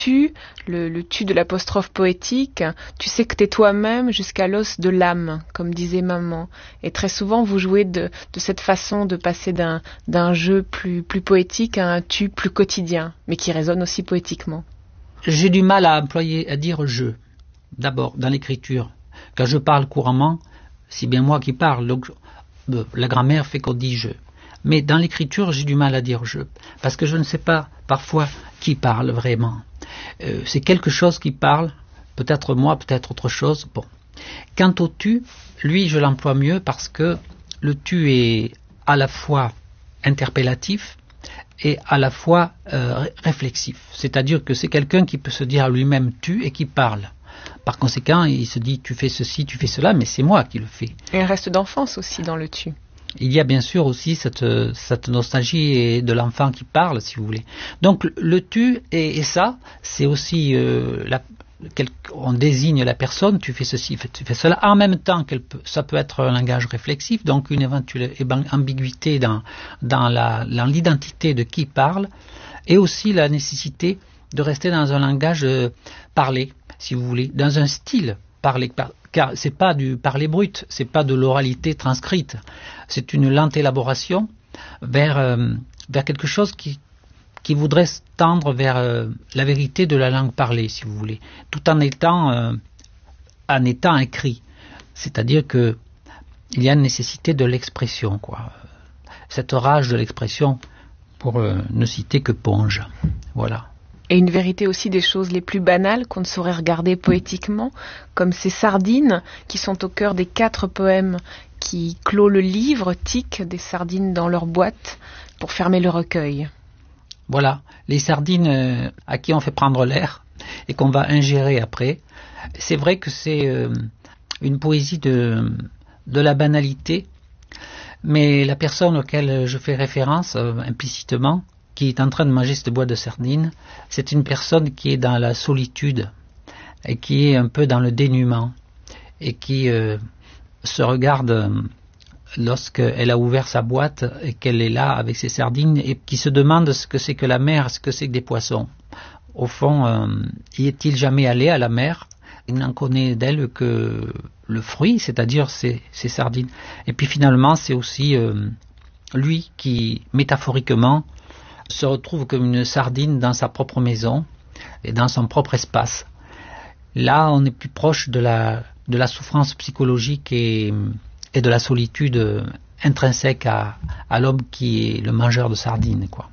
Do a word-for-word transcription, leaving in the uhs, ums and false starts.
tu, le, le tu de l'apostrophe poétique, tu sais que t'es toi-même jusqu'à l'os de l'âme, comme disait maman. Et très souvent, vous jouez de, de cette façon de passer d'un, d'un jeu plus, plus poétique à un tu plus quotidien, mais qui résonne aussi poétiquement. J'ai du mal à employer, à dire je, d'abord, dans l'écriture. Quand je parle couramment, c'est bien moi qui parle, donc la grammaire fait qu'on dit je. Mais dans l'écriture, j'ai du mal à dire je, parce que je ne sais pas parfois qui parle vraiment. Euh, c'est quelque chose qui parle, peut-être moi, peut-être autre chose. Bon. Quant au tu, lui, je l'emploie mieux parce que le tu est à la fois interpellatif et à la fois euh, réflexif. C'est-à-dire que c'est quelqu'un qui peut se dire à lui-même tu et qui parle. Par conséquent, il se dit tu fais ceci, tu fais cela, mais c'est moi qui le fais. Et un reste d'enfance aussi dans le tu. Il y a bien sûr aussi cette, cette nostalgie de l'enfant qui parle, si vous voulez. Donc le tu et, et ça, c'est aussi euh, la, quel, on désigne la personne, tu fais ceci, tu fais cela. En même temps, qu'elle peut, ça peut être un langage réflexif, donc une éventuelle ambiguïté dans, dans, la, dans l'identité de qui parle, et aussi la nécessité de rester dans un langage euh, parlé, si vous voulez, dans un style parlé. Par, car c'est pas du parler brut, c'est pas de l'oralité transcrite, c'est une lente élaboration vers euh, vers quelque chose qui qui voudrait tendre vers euh, la vérité de la langue parlée, si vous voulez, tout en étant euh, en étant écrit, c'est-à-dire que il y a une nécessité de l'expression, quoi, cette rage de l'expression, pour euh, ne citer que Ponge, voilà. Et une vérité aussi des choses les plus banales qu'on ne saurait regarder poétiquement, comme ces sardines qui sont au cœur des quatre poèmes qui clôt le livre, tic, des sardines dans leur boîte pour fermer le recueil. Voilà, les sardines euh, à qui on fait prendre l'air et qu'on va ingérer après. C'est vrai que c'est euh, une poésie de, de la banalité, mais la personne auquel je fais référence euh, implicitement, qui est en train de manger cette boîte de sardines, c'est une personne qui est dans la solitude et qui est un peu dans le dénuement et qui euh, se regarde euh, lorsqu'elle a ouvert sa boîte et qu'elle est là avec ses sardines et qui se demande ce que c'est que la mer, ce que c'est que des poissons. Au fond, euh, y est-il jamais allé à la mer? Il n'en connaît d'elle que le fruit, c'est-à-dire ses, ses sardines. Et puis finalement, c'est aussi euh, lui qui, métaphoriquement, se retrouve comme une sardine dans sa propre maison et dans son propre espace. Là, on est plus proche de la, de la souffrance psychologique et, et de la solitude intrinsèque à, à l'homme qui est le mangeur de sardines, quoi.